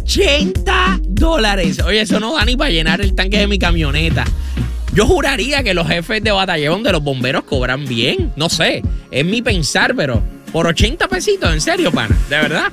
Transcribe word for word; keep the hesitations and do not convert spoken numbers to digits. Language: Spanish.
ochenta dólares. Oye, eso no da ni para llenar el tanque de mi camioneta. Yo juraría que los jefes de batallón de los bomberos cobran bien. No sé, es mi pensar, pero por ochenta pesitos, en serio, pana, de verdad.